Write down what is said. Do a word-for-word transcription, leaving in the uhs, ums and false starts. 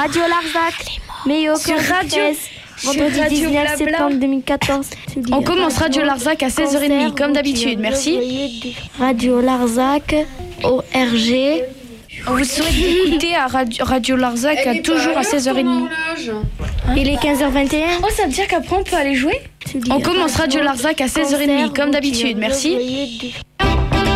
Radio Larzac, mais au Sur Radio, vendredi sur Radio dix-neuf Blabla. septembre deux mille quatorze. On commence Radio Larzac à seize heures trente, comme d'habitude. Merci. Radio Larzac, O R G. On vous souhaite d'écouter à Radio, Radio Larzac à toujours à seize heures trente. Il est quinze heures vingt et un. Oh, ça veut dire qu'après on peut aller jouer? On commence Radio Larzac à seize heures trente, comme d'habitude. Merci.